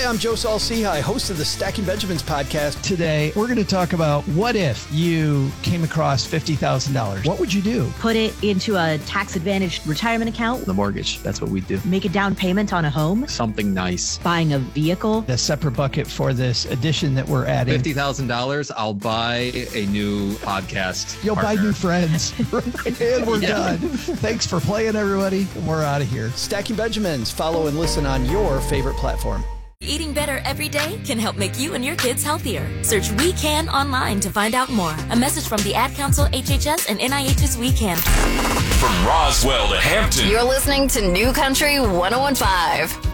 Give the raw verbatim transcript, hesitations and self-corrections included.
Hi, I'm Joe Saul-Sehy, host of the Stacking Benjamins podcast. Today, we're going to talk about what if you came across fifty thousand dollars? What would you do? Put it into a tax-advantaged retirement account. The mortgage, that's what we do. Make a down payment on a home. Something nice. Buying a vehicle. A separate bucket for this addition that we're adding. fifty thousand dollars, I'll buy a new podcast You'll partner. buy new friends. And we're Yeah. done. Thanks for playing, everybody. And we're out of here. Stacking Benjamins. Follow and listen on your favorite platform. Eating better every day can help make you and your kids healthier. Search We Can online to find out more. A message from the Ad Council, H H S, and N I H's We Can. From Roswell to Hampton. You're listening to New Country one oh one point five.